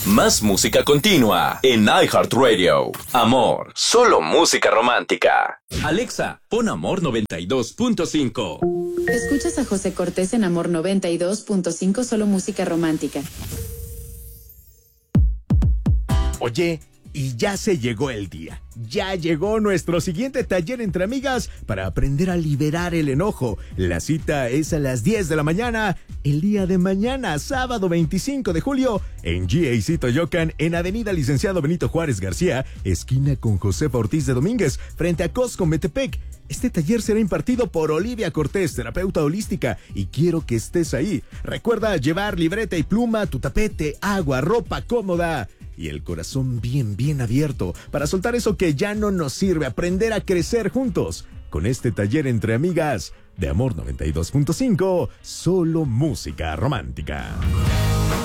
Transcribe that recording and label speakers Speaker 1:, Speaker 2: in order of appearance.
Speaker 1: Más música continua en iHeartRadio. Amor, solo música romántica. Alexa, pon Amor 92.5.
Speaker 2: Escuchas a José Cortés en Amor 92.5, solo música romántica.
Speaker 3: Oye, y ya se llegó el día. Ya llegó nuestro siguiente taller entre amigas para aprender a liberar el enojo. La cita es a las 10 de la mañana, el día de mañana, sábado 25 de julio, en GAC Toyocan, en Avenida Licenciado Benito Juárez García, esquina con Josefa Ortiz de Domínguez, frente a Costco Metepec. Este taller será impartido por Olivia Cortés, terapeuta holística, y quiero que estés ahí. Recuerda llevar libreta y pluma, tu tapete, agua, ropa cómoda y el corazón bien abierto para soltar eso que ya no nos sirve, aprender a crecer juntos con este taller entre amigas de Amor 92.5, solo música romántica.